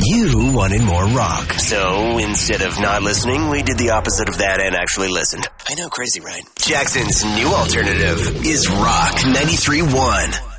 You wanted more rock. So instead of not listening, we did the opposite of that and actually listened. I know, crazy, right? Jackson's new alternative is Rock 93.1.